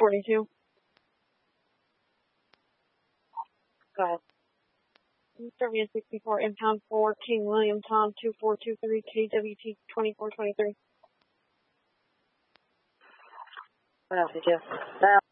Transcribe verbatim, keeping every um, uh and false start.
forty-two. Go ahead. Service sixty-four, impound four, King William Tom two four two three, K W T twenty-four twenty-three. What else did you?